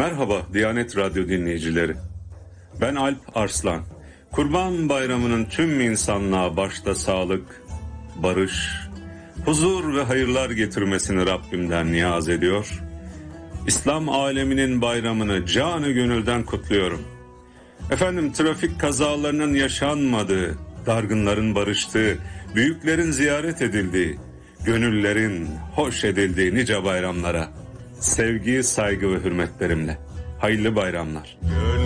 Merhaba Diyanet Radyo dinleyicileri. Ben Alp Arslan. Kurban Bayramı'nın tüm insanlığa başta sağlık, barış, huzur ve hayırlar getirmesini Rabbimden niyaz ediyor. İslam aleminin bayramını canı gönülden kutluyorum. Efendim, trafik kazalarının yaşanmadığı, dargınların barıştığı, büyüklerin ziyaret edildiği, gönüllerin hoş edildiği nice bayramlara sevgi, saygı ve hürmetlerimle hayırlı bayramlar.